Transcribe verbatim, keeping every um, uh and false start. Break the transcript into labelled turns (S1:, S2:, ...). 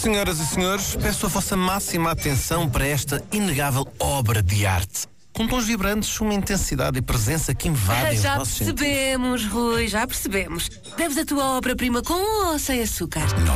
S1: Senhoras e senhores, peço a vossa máxima atenção para esta inegável obra de arte. Com tons vibrantes, uma intensidade e presença que invadem
S2: Já
S1: os nossos sentidos.
S2: percebemos, Rui, já percebemos. Deves a tua obra-prima com ou sem açúcar?